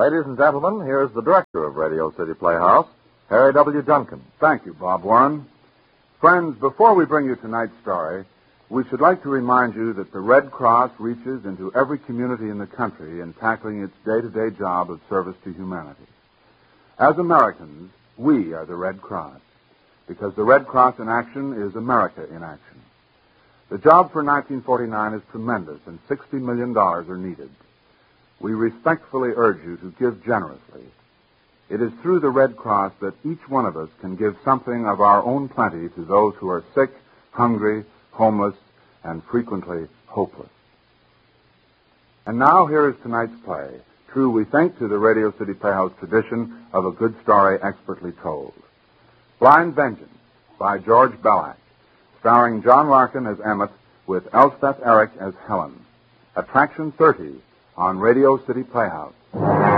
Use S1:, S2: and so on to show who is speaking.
S1: Ladies and gentlemen, here's the director of Radio City Playhouse, Harry W. Duncan.
S2: Thank you, Bob Warren. Friends, before we bring you tonight's story, we should like to remind you that the Red Cross reaches into every community in the country in tackling its day-to-day job of service to humanity. As Americans, we are the Red Cross, because the Red Cross in action is America in action. The job for 1949 is tremendous, and $60 million are needed. We respectfully urge you to give generously. It is through the Red Cross that each one of us can give something of our own plenty to those who are sick, hungry, homeless, and frequently hopeless. And now here is tonight's play. True, we think to the Radio City Playhouse tradition of a good story expertly told. Blind Vengeance by George Bellack, starring John Larkin as Emmett with Elspeth Eric as Helen. Attraction 30 on Radio City Playhouse.